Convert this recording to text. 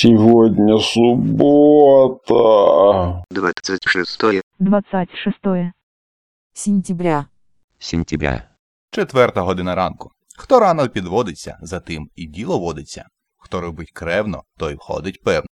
Сегодня суббота. 26 сентября, 4 година ранку. Хто рано підводиться, за тим і діло водиться. Хто робить кревно, той входить певно.